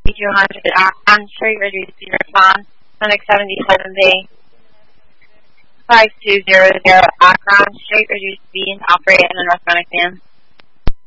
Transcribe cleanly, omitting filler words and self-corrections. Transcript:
200 Akron Street, reduced to your plan, Clinic 77B. 5200 Akron Street, reduced to B, operating in North Phoenix,